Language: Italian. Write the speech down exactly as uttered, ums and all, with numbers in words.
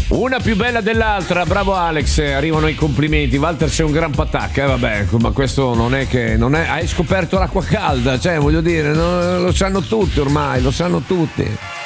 Una più bella dell'altra, bravo Alex, arrivano i complimenti. Walter sei un gran patacca, eh, vabbè, ma questo non è che non è, hai scoperto l'acqua calda, cioè voglio dire, no, lo sanno tutti ormai, lo sanno tutti.